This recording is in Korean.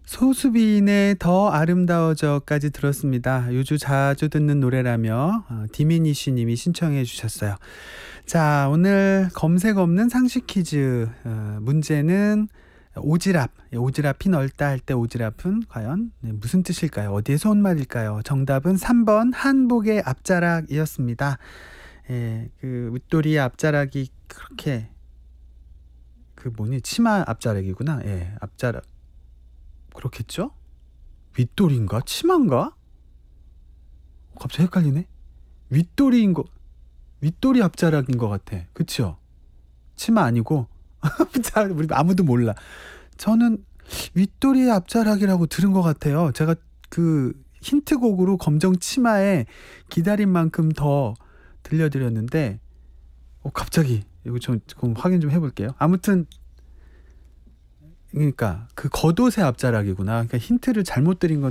소수빈의 더 아름다워져까지 들었습니다. 요즘 자주 듣는 노래라며 디미니쉬 님이 신청해 주셨어요. 자, 오늘 검색 없는 상식 퀴즈. 문제는 오지랖. 오지랖이 넓다 할 때 오지랖은 과연 무슨 뜻일까요? 어디에서 온 말일까요? 정답은 3번 한복의 앞자락이었습니다. 그 윗도리의 앞자락이 그렇게 치마 앞자락이구나. 앞자락. 그렇겠죠? 윗도리인가? 치마인가? 갑자기 헷갈리네. 윗도리 앞자락인 것 같아. 그쵸? 치마 아니고. 자, 우리 아무도 몰라. 저는 윗도리의 앞자락이라고 들은 것 같아요. 제가 그 힌트곡으로 검정 치마에 기다린 만큼 더 들려드렸는데, 갑자기 이거 좀 확인 좀 해볼게요. 아무튼 그러니까 그 겉옷의 앞자락이구나. 그러니까 힌트를 잘못 드린 건